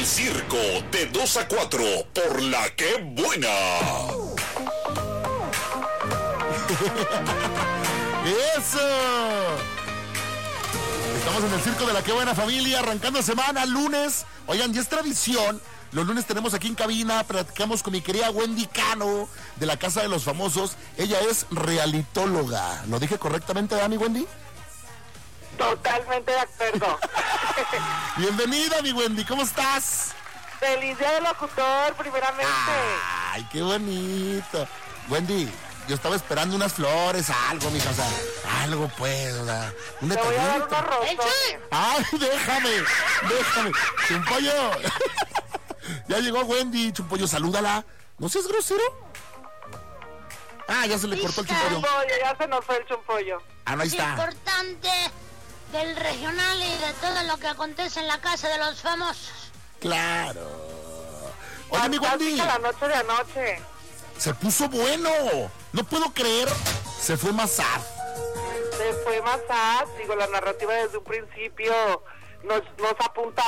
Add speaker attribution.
Speaker 1: Circo de 2 a 4 por La Que Buena.
Speaker 2: ¡Eso! Estamos en el Circo de La Que Buena, familia, arrancando semana, lunes. Oigan, ya es tradición. Los lunes tenemos aquí en cabina, platicamos con mi querida Wendy Cano, de la Casa de los Famosos. Ella es realitóloga. ¿Lo dije correctamente, mi Wendy?
Speaker 3: Totalmente de acuerdo.
Speaker 2: Bienvenida, mi Wendy, ¿cómo estás?
Speaker 3: Feliz día del locutor, primeramente.
Speaker 2: Ay, qué bonito. Wendy, yo estaba esperando unas flores, algo, mija, o sea, algo pues, o sea, un
Speaker 3: Te voy a dar
Speaker 2: detallito.
Speaker 3: unos rosones.
Speaker 2: Ay, déjame. Chumpollo. Ya llegó Wendy, Chumpollo, salúdala. ¿No seas grosero? Ah, ya se le cortó el Chumpollo.
Speaker 3: Chumpollo, ya se nos fue el chumpollo.
Speaker 2: Ah, no, ahí
Speaker 4: Es
Speaker 2: está.
Speaker 4: importante del regional y de todo lo que acontece en la Casa de los Famosos.
Speaker 2: Claro. Oye, mi Wendy,
Speaker 3: Fantástica la noche de anoche.
Speaker 2: se puso bueno. No puedo creer, se fue más sad.
Speaker 3: Se fue más sad, digo, la narrativa desde un principio nos apuntaba